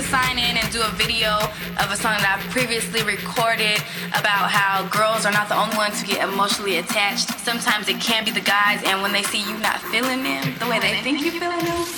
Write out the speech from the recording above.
sign in and do a video of a song that I've previously recorded about how girls are not the only ones who get emotionally attached. Sometimes it can be the guys, and when they see you not feeling them the way they think you're feeling them,